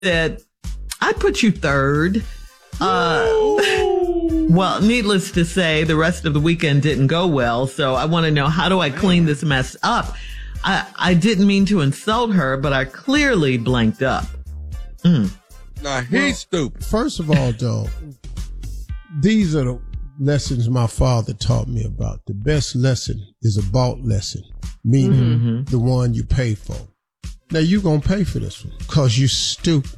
said, I put you third. Well, needless to say, the rest of the weekend didn't go well. So I want to know, how do I clean this mess up? I didn't mean to insult her, but I clearly blanked up. Nah, he's stupid. First of all, though, these are the lessons my father taught me about. The best lesson is a bought lesson, meaning the one you pay for. Now, you going to pay for this one because you stupid.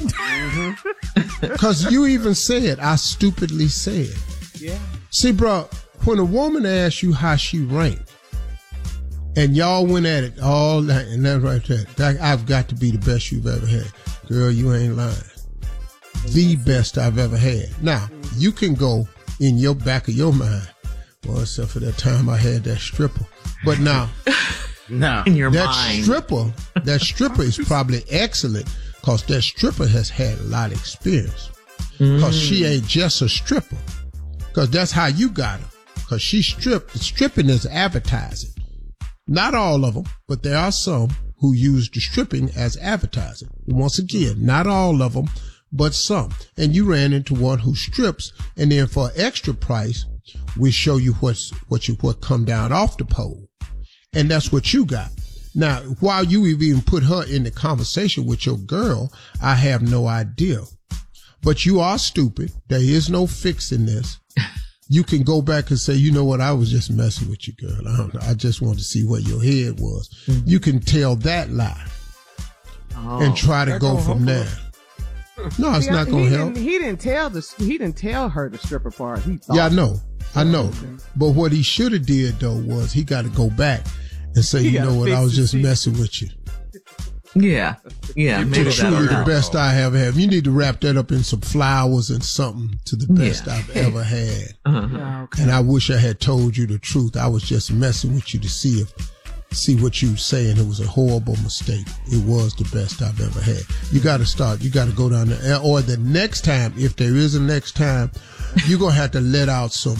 Because you even said, I stupidly said. Yeah. See, bro, when a woman asks you how she ranked, and y'all went at it all night, and that's right there, I've got to be the best you've ever had. Girl, you ain't lying. The best I've ever had. Now, you can go in your back of your mind, well, except for that time I had that stripper. But now, In your that mind. stripper is probably excellent because that stripper has had a lot of experience. Because she ain't just a stripper. Because that's how you got her. Because she stripped. Stripping is advertising. Not all of them, but there are some who use the stripping as advertising. And once again, not all of them, but some. And you ran into one who strips, and then for extra price, we show you what come down off the pole. And that's what you got. Now, while you even put her in the conversation with your girl, I have no idea. But you are stupid. There is no fixing this. You can go back and say, you know what, I was just messing with you, girl. I don't know. I just wanted to see where your head was. You can tell that lie and try to go from there. No, it's not going to help. He didn't tell her the stripper part. He thought. Yeah, I know. But what he should have did though was he got to go back and say, you know what, I was just messing with you. Yeah. Maybe truly the best I ever have. You need to wrap that up in some flowers and something to the best I've ever had. And I wish I had told you the truth. I was just messing with you to see what you were saying. It was a horrible mistake. It was the best I've ever had. You got to start. You got to go down there. Or the next time, if there is a next time, you're going to have to let out some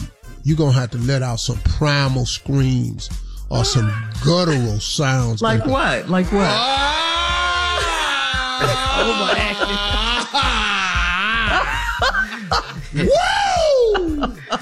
primal screams or some guttural sounds. Like what? Like what? Woo!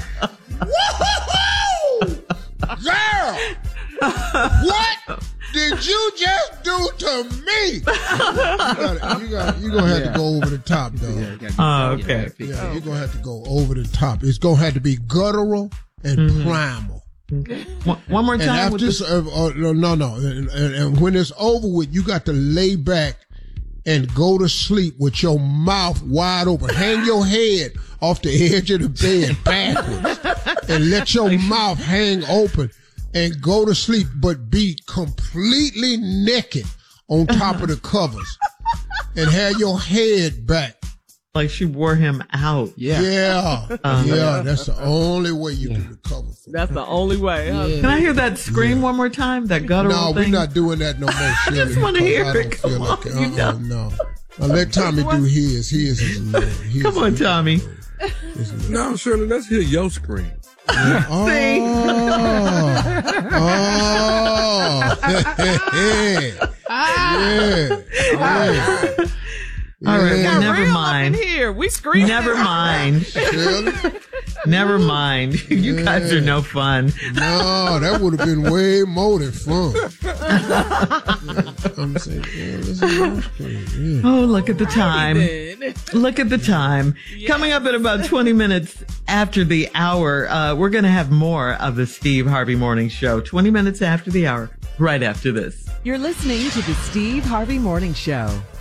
Woo! Girl! What did you just do to me? You're going to have to go over the top, though. Okay. Yeah, you're going to have to go over the top. It's going to have to be guttural and primal. One more time. And after and when it's over with, you got to lay back and go to sleep with your mouth wide open. Hang your head off the edge of the bed backwards and let your mouth hang open and go to sleep, but be completely naked on top of the covers and have your head back. Like she wore him out. Yeah. That's the only way you can recover from That's the only way. Huh? Can I hear that scream one more time? That guttural thing? No, we're not doing that no more, Shirley. I just want to hear it. Come on. No. Now let Tommy do his. His is low. Come on, Tommy. No, Shirley, let's hear your scream. Yeah. All right, well, never mind. Here. We scream. Never mind. Never mind. You guys are no fun. No, that would have been way more than fun. I'm saying, Oh, look at the time. Look at the time. Coming up in about 20 minutes after the hour, we're going to have more of the Steve Harvey Morning Show. 20 minutes after the hour, right after this. You're listening to the Steve Harvey Morning Show.